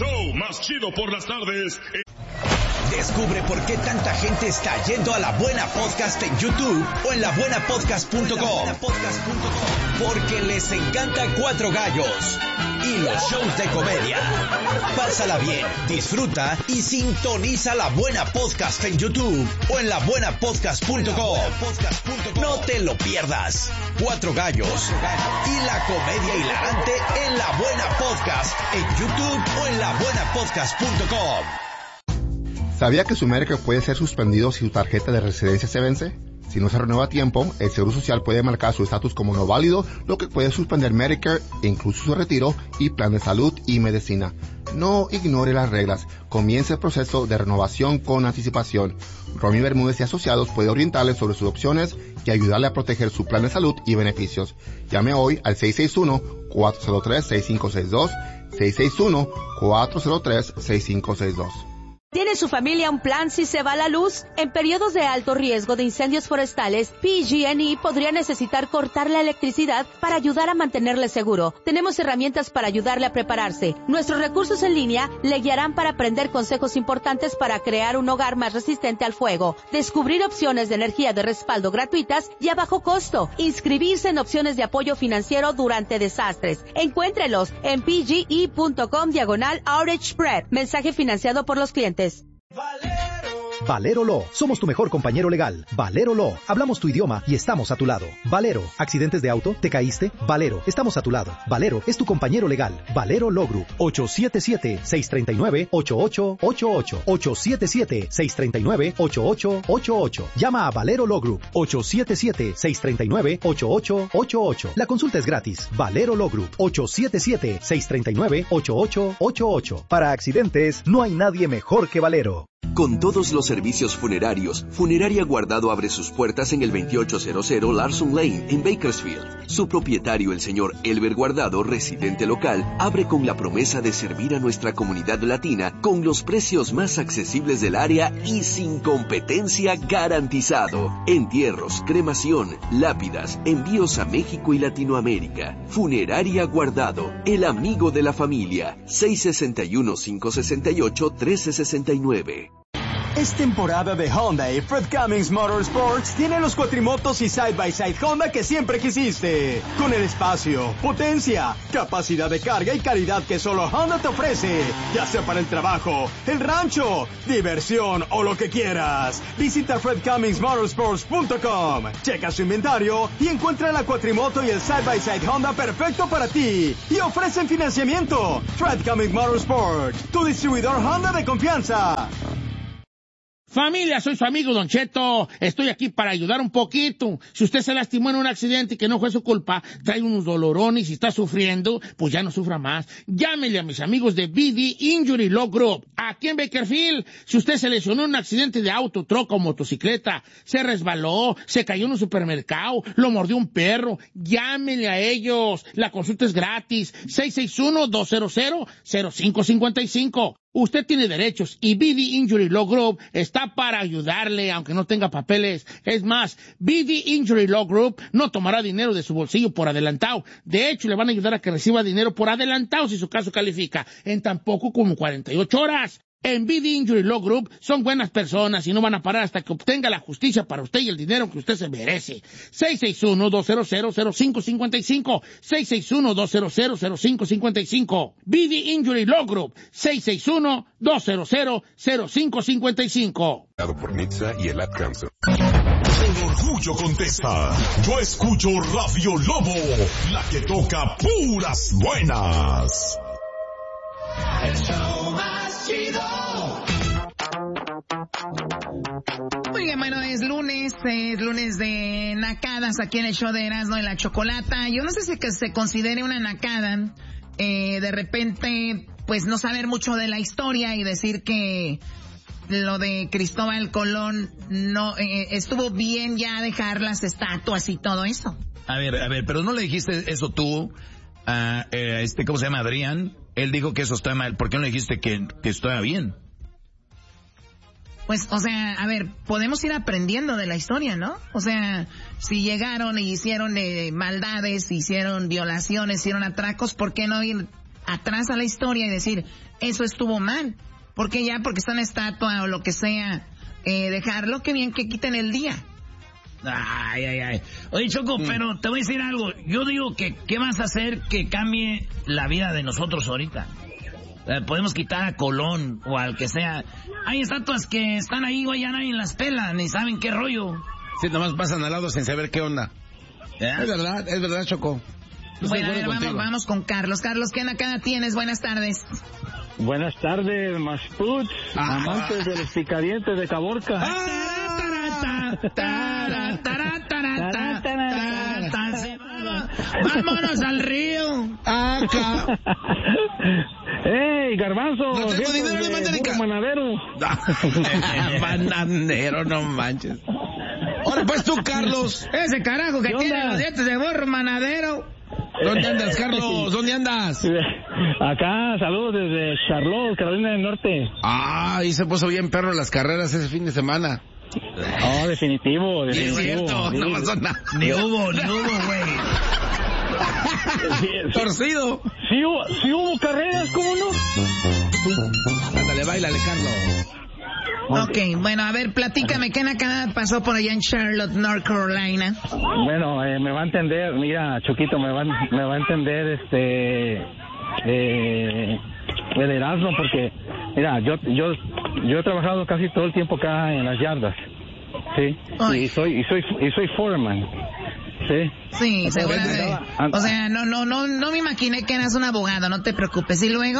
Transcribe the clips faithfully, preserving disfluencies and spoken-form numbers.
show más chido por las tardes. Descubre por qué tanta gente está yendo a La Buena Podcast en YouTube o en la buena podcast punto com. Porque les encanta Cuatro Gallos y los shows de comedia. Pásala bien, disfruta y sintoniza La Buena Podcast en YouTube o en la buena podcast punto com. No te lo pierdas. Cuatro Gallos y la comedia hilarante en La Buena Podcast en YouTube o en la buena podcast punto com. ¿Sabía que su Medicare puede ser suspendido si su tarjeta de residencia se vence? Si no se renueva a tiempo, el Seguro Social puede marcar su estatus como no válido, lo que puede suspender Medicare, incluso su retiro y plan de salud y medicina. No ignore las reglas. Comience el proceso de renovación con anticipación. Romy Bermúdez y Asociados puede orientarle sobre sus opciones y ayudarle a proteger su plan de salud y beneficios. Llame hoy al seis seis uno, cuatro cero tres, seis cinco seis dos, seis seis uno, cuatro cero tres, seis cinco seis dos. ¿Tiene su familia un plan si se va la luz? En periodos de alto riesgo de incendios forestales, P G and E podría necesitar cortar la electricidad para ayudar a mantenerle seguro. Tenemos herramientas para ayudarle a prepararse. Nuestros recursos en línea le guiarán para aprender consejos importantes para crear un hogar más resistente al fuego, descubrir opciones de energía de respaldo gratuitas y a bajo costo, inscribirse en opciones de apoyo financiero durante desastres. Encuéntrelos en pge.com diagonal outage prep. Mensaje financiado por los clientes. Valero Law. Somos tu mejor compañero legal. Valero Law. Hablamos tu idioma y estamos a tu lado. Valero. ¿Accidentes de auto? ¿Te caíste? Valero. Estamos a tu lado. Valero es tu compañero legal. Valero Law Group. ocho siete siete, seis tres nueve, ocho ocho ocho ocho. ocho siete siete, seis tres nueve, ocho ocho ocho ocho. Llama a Valero Law Group. ocho siete siete, seis tres nueve, ocho ocho ocho ocho. La consulta es gratis. Valero Law Group. ocho siete siete, seis tres nueve, ocho ocho ocho ocho. Para accidentes, no hay nadie mejor que Valero. Con todos los servicios funerarios, Funeraria Guardado abre sus puertas en el veintiocho cero cero Larson Lane, en Bakersfield. Su propietario, el señor Elber Guardado, residente local, abre con la promesa de servir a nuestra comunidad latina con los precios más accesibles del área y sin competencia garantizado. Entierros, cremación, lápidas, envíos a México y Latinoamérica. Funeraria Guardado, el amigo de la familia. seis seis uno, cinco seis ocho, uno tres seis nueve. Es temporada de Honda y Fred Cummings Motorsports tiene los cuatrimotos y side-by-side Honda que siempre quisiste. Con el espacio, potencia, capacidad de carga y calidad que solo Honda te ofrece. Ya sea para el trabajo, el rancho, diversión o lo que quieras. Visita fred cummings motorsports punto com. Checa su inventario y encuentra la cuatrimoto y el side-by-side Honda perfecto para ti. Y ofrecen financiamiento. Fred Cummings Motorsports, tu distribuidor Honda de confianza. Familia, soy su amigo Don Cheto. Estoy aquí para ayudar un poquito. Si usted se lastimó en un accidente y que no fue su culpa, trae unos dolorones y está sufriendo, pues ya no sufra más. Llámele a mis amigos de B D Injury Law Group. Aquí en Bakersfield, si usted se lesionó en un accidente de auto, troca o motocicleta, se resbaló, se cayó en un supermercado, lo mordió un perro, llámele a ellos. La consulta es gratis. seis seis uno, dos cero cero, cero cinco cinco cinco. Usted tiene derechos y B D Injury Law Group está para ayudarle, aunque no tenga papeles. Es más, B D Injury Law Group no tomará dinero de su bolsillo por adelantado. De hecho, le van a ayudar a que reciba dinero por adelantado si su caso califica en tan poco como cuarenta y ocho horas. En B D Injury Law Group son buenas personas y no van a parar hasta que obtenga la justicia para usted y el dinero que usted se merece. seis seis uno, dos cero cero, cero cinco cinco cinco. seis seis uno, dos cero cero, cero cinco cinco cinco. B D Injury Law Group. seis seis uno, dos cero cero, cero cinco cinco cinco. Por Nitsa y el Ad Cancer. El orgullo contesta. Yo escucho Radio Lobo, la que toca puras buenas. El show más chido. Muy bien, bueno, es lunes, es lunes de nacadas aquí en el show de Erasmo y la Chocolata. Yo no sé si que se considere una nacada, eh, de repente, pues no saber mucho de la historia y decir que lo de Cristóbal Colón no eh, estuvo bien ya dejar las estatuas y todo eso. A ver, a ver, pero no le dijiste eso tú a eh, este, ¿cómo se llama? Adrián. Él dijo que eso está mal. ¿Por qué no le dijiste que, que estaba bien? Pues, o sea, a ver, podemos ir aprendiendo de la historia, ¿no? O sea, si llegaron y hicieron eh, maldades, hicieron violaciones, hicieron atracos, ¿por qué no ir atrás a la historia y decir, eso estuvo mal. Porque ya, porque está una estatua o lo que sea, eh, dejarlo, que bien que quiten el día. Ay, ay, ay. Oye, Choco, mm. pero te voy a decir algo. Yo digo que, ¿qué vas a hacer que cambie la vida de nosotros ahorita? Eh, podemos quitar a Colón o al que sea. Hay estatuas que están ahí, güey, ya nadie las pela, ni saben qué rollo. Sí, nomás pasan al lado sin saber qué onda. ¿Eh? Es verdad, es verdad, Choco. No bueno, a ver, vamos, vamos con Carlos. Carlos, ¿qué acá tienes? Buenas tardes. Buenas tardes, Masputs, ah, amantes ah. de los picadientes de Caborca. Ah. Vámonos al río. Acá. ¡Ey, Garbanzo! No tengo dinero, no mandan en manadero. Manadero, no manches. Ahora pues tú, Carlos. Ese carajo que tiene los dientes de burro, manadero. ¿Dónde andas, Carlos? ¿Dónde andas? Acá, saludos desde Charlotte, Carolina del Norte. Ah, y se puso bien perro las carreras ese fin de semana. No, definitivo, definitivo. Es cierto, sí. No pasó nada. Ni hubo, ni hubo, güey. Sí, torcido. Sí hubo, sí hubo carreras, ¿cómo no? Ándale, báilale, Carlos. Ok, bueno, a ver, platícame, ¿qué acá pasó por allá en Charlotte, North Carolina? Bueno, eh, me va a entender, mira, Choquito, me va, me va a entender este eh, el Erasmo, porque, mira, yo, yo, yo he trabajado casi todo el tiempo acá en las yardas, ¿sí? Ay. Y soy, y soy, y soy foreman. Sí, sí, seguramente. O sea, no, no, no, no me imaginé que eras un abogado, no te preocupes. ¿Y luego?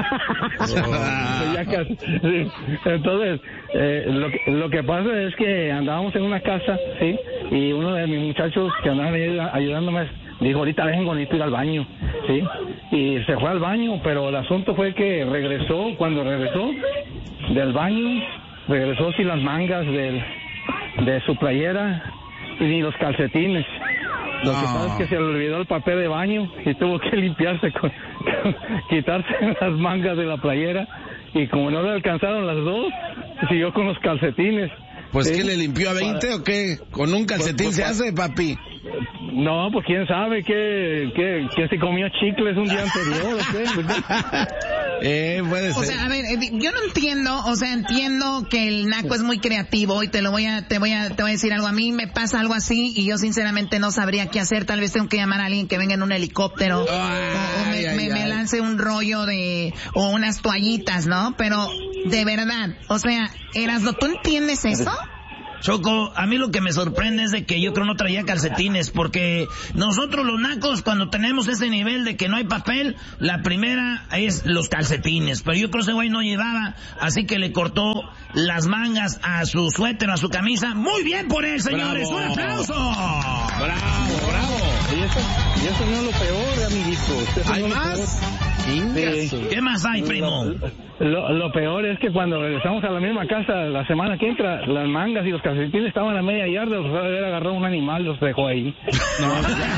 Ya casi, sí. Entonces, eh, lo, que, lo que pasa es que andábamos en una casa, sí, y uno de mis muchachos que andaban ahí ayudándome dijo, ahorita vengo, necesito ir al baño, sí, y se fue al baño, pero el asunto fue que regresó, cuando regresó del baño, regresó sin las mangas del, de su playera y ni los calcetines. Lo que pasa es que se le olvidó el papel de baño y tuvo que limpiarse con, con quitarse las mangas de la playera, y como no le alcanzaron las dos, siguió con los calcetines. Pues ¿sí? ¿Qué le limpió a veinte Para... o qué? ¿Con un calcetín pues, pues, se hace, papi? No, pues quién sabe que, que, que se comió chicles un día anterior, ¿o qué? Eh, puede ser. O sea, a ver, yo no entiendo, o sea, entiendo que el naco es muy creativo y te lo voy a, te voy a, te voy a decir algo. A mí me pasa algo así y yo sinceramente no sabría qué hacer. Tal vez tengo que llamar a alguien que venga en un helicóptero ay, o, o me, ay, me, ay. me lance un rollo de, o unas toallitas, ¿no? Pero, de verdad, o sea, Erasmo, ¿tú entiendes eso? Choco, a mí lo que me sorprende es de que yo creo no traía calcetines, porque nosotros los nacos cuando tenemos ese nivel de que no hay papel, la primera es los calcetines, pero yo creo que ese güey no llevaba, así que le cortó las mangas a su suéter o a su camisa. Muy bien por él, señores, bravo. Un aplauso. Bravo, bravo. Y eso, y eso no es lo peor, amiguitos. ¿Hay no más? Sí. ¿Qué más hay, primo? Lo, lo, lo peor es que cuando regresamos a la misma casa la semana que entra, las mangas y los calcetines estaban a media yarda, o sea, haber agarrado un animal, los dejó ahí. No.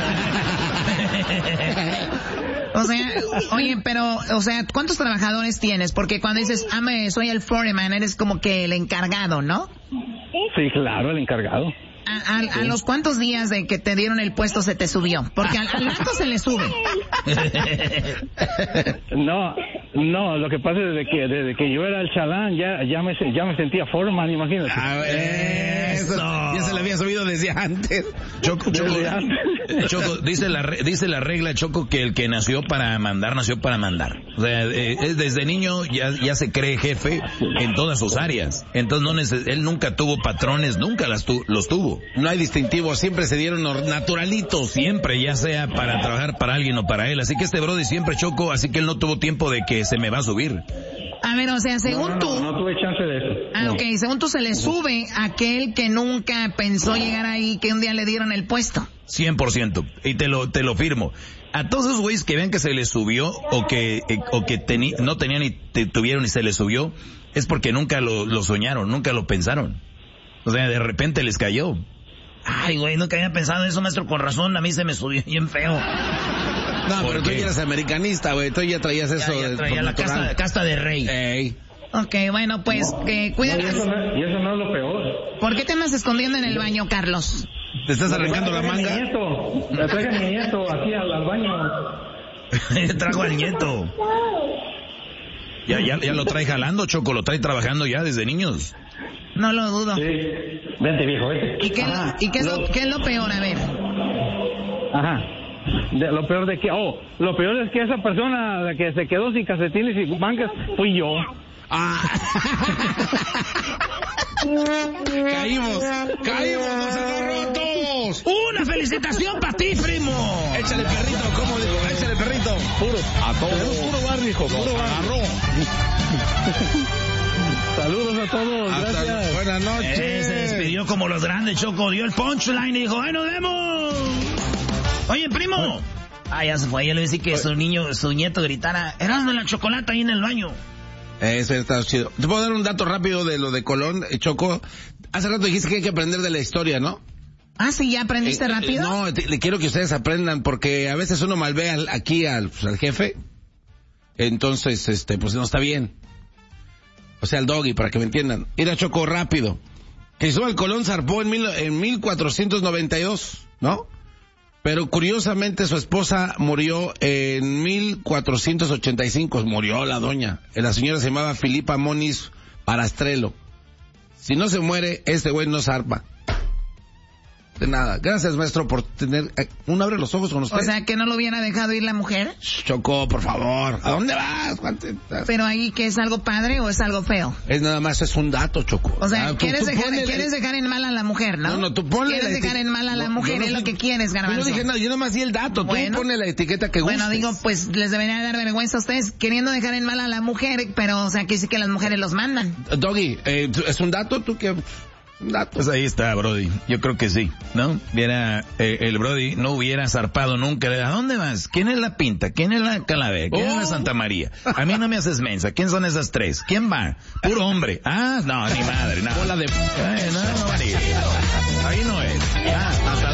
O sea, oye, pero, o sea, ¿cuántos trabajadores tienes? Porque cuando dices, ame, soy el foreman, eres como que el encargado, ¿no? Sí, claro, el encargado. ¿A, a, a los cuántos días de que te dieron el puesto se te subió? Porque al, al rato se le sube. No, no, lo que pasa es desde que desde que yo era el chalán ya ya me ya me sentía foreman, imagínate. Ah, eso, ya se le había subido desde antes. Choco, Choco, desde antes. Choco, dice la dice la regla, Choco, que el que nació para mandar nació para mandar. O sea, eh, desde niño ya ya se cree jefe en todas sus áreas. Entonces no neces- él nunca tuvo patrones, nunca las tu- los tuvo. No hay distintivos, siempre se dieron naturalitos. Siempre, ya sea para trabajar para alguien o para él. Así que este brody siempre, Choco, así que él no tuvo tiempo de que se me va a subir. A ver, o sea, según no, no, tú... No, no tuve chance de eso. Ah, no. ok, según tú se le sube a aquel que nunca pensó llegar ahí, que un día le dieron el puesto. cien por ciento. Y te lo, te lo firmo. A todos esos güeyes que vean que se les subió o que, eh, o que teni- no tenían y te tuvieron y se les subió, es porque nunca lo, lo soñaron, nunca lo pensaron. O sea, de repente les cayó. Ay, güey, nunca había pensado eso, maestro, con razón, a mí se me subió bien feo. No, pero tú ya eras americanista, güey, tú ya traías eso. Ya, ya traía la casta, casta de rey. Ey. Ok, bueno, pues, no, que cuídate. No, y, eso no, y eso no es lo peor. ¿Por qué te andas escondiendo en el baño, Carlos? ¿Te estás arrancando la manga? Me nieto, me traigan mi nieto aquí al, al baño. Trajo al nieto. Ya, ya, ya lo trae jalando, Choco, lo trae trabajando ya desde niños. No lo dudo. Sí. Vente, viejo, vente. ¿Y qué, Ajá. ¿y qué, es, lo, qué es lo peor? A ver. Ajá. De, lo peor de que, oh, lo peor es que esa persona la que se quedó sin calcetines y bancas fui yo. Ah. Caímos, caímos, nosotros rotos. ¡Una felicitación para ti, primo! Échale perrito, ¿cómo digo? Échale perrito. Puro, a todos. Puro barrio, hijo, puro barrio. Saludos a todos, Hasta gracias. Buenas noches. Eh, se despidió como los grandes, Choco. Dio el punchline y dijo, ¡ay, nos vemos! Oye, primo. Ah, ya se fue. Yo le decía que su niño, su nieto gritara, Erasmo la chocolate ahí en el baño. Eso está chido. Te puedo dar un dato rápido de lo de Colón, Choco. Hace rato dijiste que hay que aprender de la historia, ¿no? Ah, sí, ¿ya aprendiste Eh, rápido? No, te- le quiero que ustedes aprendan porque a veces uno malvee al, aquí al, pues, al jefe. Entonces, este, pues no está bien. O sea, el doggy, para que me entiendan. Mira, Choco, rápido. Cristóbal Colón zarpó en, mil, en mil cuatrocientos noventa y dos, ¿no? Pero curiosamente su esposa murió en mil cuatrocientos ochenta y cinco. Murió la doña. La señora se llamaba Filipa Moniz Parastrelo. Si no se muere, este güey no zarpa. De nada. Gracias, maestro, por tener... Eh, uno abre los ojos con usted. O sea, que no lo hubiera dejado ir la mujer. Chocó, por favor. ¿A dónde vas? ¿Cuánto- Pero ahí, ¿que es algo padre o es algo feo? Es nada más, es un dato, Choco. O sea, Ah, tú- ¿quieres, tú dejar, ponle- quieres dejar en mal a la mujer, ¿no? No, no, tú ponle Quieres la dejar eti- en mal a la No, mujer, yo no es lo sé- que quieres, Yo Garbanzo. no dije nada, yo nada más di el dato. Bueno. Tú ponle la etiqueta que gustes. Bueno, digo, pues les debería dar vergüenza a ustedes queriendo dejar en mal a la mujer, pero, o sea, que sí que las mujeres los mandan. Doggy, eh, ¿tú- ¿es un dato? ¿Tú qué? Un dato. Pues ahí está, Brody. Yo creo que sí, ¿no? Viera, eh, el Brody no hubiera zarpado nunca. ¿A dónde vas? ¿Quién es la Pinta? ¿Quién es la Calavera? ¿Quién Oh. es la Santa María? A mí no me haces mensa. ¿Quién son esas tres? ¿Quién va? Puro hombre. Ah, no, ni madre, no. Bola de... Ay, no, no va a ir. Ahí no es. Ah, hasta